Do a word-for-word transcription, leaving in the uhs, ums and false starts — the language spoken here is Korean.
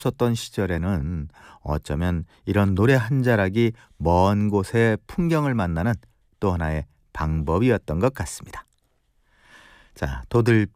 없었던 시절에는 어쩌면 이런 노래 한 자락이 먼 곳의 풍경을 만나는 또 하나의 방법이었던 것 같습니다. 자,